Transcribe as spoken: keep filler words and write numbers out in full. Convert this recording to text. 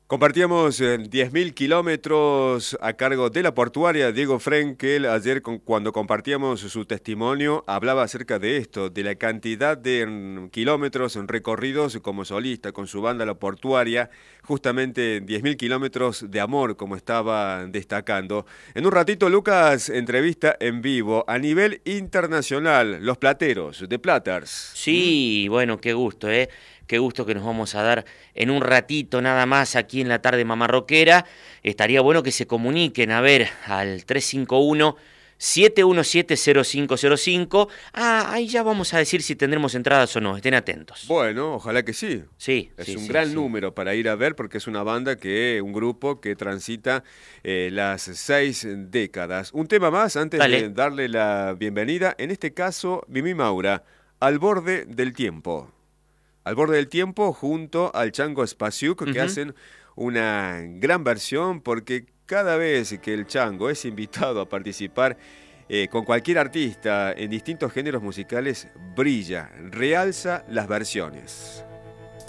Compartíamos eh, diez mil kilómetros a cargo de la portuaria. Diego Frenkel, ayer con- cuando compartíamos su testimonio, hablaba acerca de esto, de la cantidad de mm, kilómetros recorridos como solista con su banda La Portuaria, justamente diez mil kilómetros de amor, como estaba destacando. En un ratito, Lucas, entrevista en vivo a nivel internacional, Los Plateros, de Platters. ¿Mm? Sí, bueno, qué gusto, ¿eh? Qué gusto que nos vamos a dar en un ratito nada más aquí en la tarde mamarroquera. Estaría bueno que se comuniquen, a ver, al tres cinco uno, siete uno siete, cero cinco cero cinco. Ah, ahí ya vamos a decir si tendremos entradas o no, estén atentos. Bueno, ojalá que sí. Sí, Es sí, un sí, gran sí. número para ir a ver porque es una banda que, un grupo que transita eh, las seis décadas. Un tema más antes de Dale. darle la bienvenida, en este caso, Mimi Maura, Al borde del tiempo. Al borde del tiempo junto al Chango Spasiuk que Ujú. hacen una gran versión porque cada vez que el Chango es invitado a participar eh, con cualquier artista en distintos géneros musicales, brilla, realza las versiones.